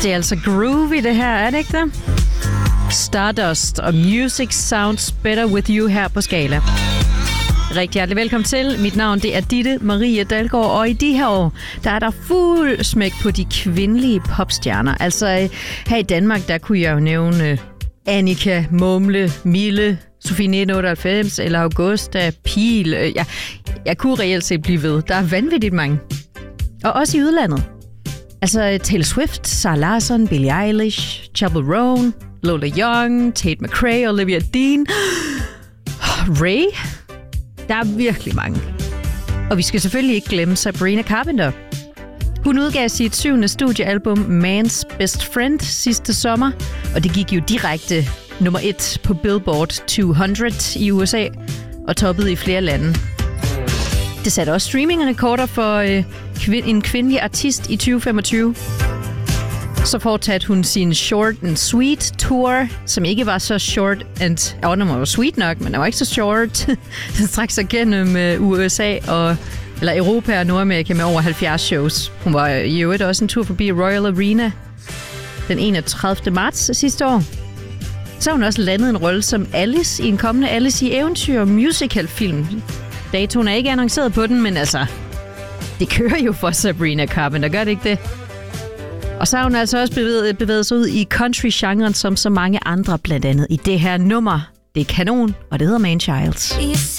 det er altså groovy det her, er det ikke det? Stardust og Music Sounds Better With You her på Skala. Rigtig hjertelig velkommen til. Mit navn det er Ditte Marie Dalgaard, og i de her år, der er der fuld smæk på de kvindelige popstjerner. Altså her i Danmark, der kunne jeg jo nævne Annika, Mumle, Mille, Sofie 1998 eller Augusta, Pil. Jeg kunne reelt set blive ved. Der er vanvittigt mange. Og også i udlandet. Altså Taylor Swift, Sarah Larsson, Billie Eilish, Chappell Roan, Lola Young, Tate McRae, Olivia Dean, Ray. Der er virkelig mange. Og vi skal selvfølgelig ikke glemme Sabrina Carpenter. Hun udgav sit 7. studiealbum Man's Best Friend sidste sommer, og det gik jo direkte nummer 1 på Billboard 200 i USA og toppede i flere lande. Det satte også streamingrekorder for en kvindelig artist i 2025. Så fortsatte hun sin Short and Sweet tour, som ikke var så short and... den var sweet nok, men den var ikke så short. Den strak sig gennem USA eller Europa og Nordamerika med over 70 shows. Hun var i øvrigt også en tur forbi Royal Arena den 31. marts sidste år. Så har hun også landet en rolle som Alice i en kommende Alice i Eventyr musicalfilm. Datoen er ikke annonceret på den, men altså, det kører jo for Sabrina Carpenter, gør det ikke det? Og så har hun altså også bevæget sig ud i country-genren som så mange andre, blandt andet i det her nummer. Det er kanon, og det hedder Man Child.